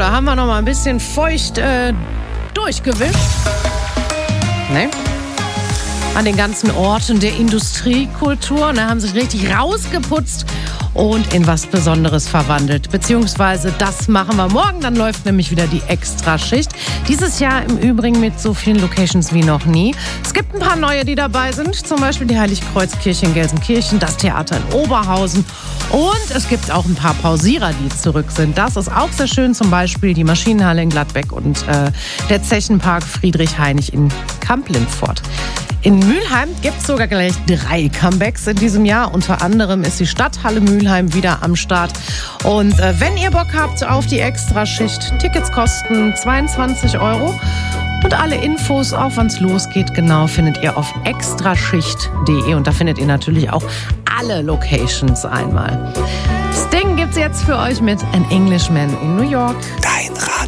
da haben wir noch mal ein bisschen feucht durchgewischt. Ne? An den ganzen Orten der Industriekultur. Da haben sich richtig rausgeputzt und in was Besonderes verwandelt. Beziehungsweise das machen wir morgen. Dann läuft nämlich wieder die Extraschicht. Dieses Jahr im Übrigen mit so vielen Locations wie noch nie. Es gibt ein paar neue, die dabei sind. Zum Beispiel die Heiligkreuzkirche in Gelsenkirchen, das Theater in Oberhausen. Und es gibt auch ein paar Pausierer, die zurück sind. Das ist auch sehr schön. Zum Beispiel die Maschinenhalle in Gladbeck und der Zechenpark Friedrich-Heinig in Kamp-Lindfort. In Mülheim gibt es sogar gleich 3 Comebacks in diesem Jahr. Unter anderem ist die Stadthalle Mülheim wieder am Start. Und wenn ihr Bock habt auf die Extraschicht, Tickets kosten 22 €. Und alle Infos, auch wann es losgeht, genau, findet ihr auf extraschicht.de. Und da findet ihr natürlich auch alle Locations einmal. Sting gibt's jetzt für euch mit An Englishman in New York. Dein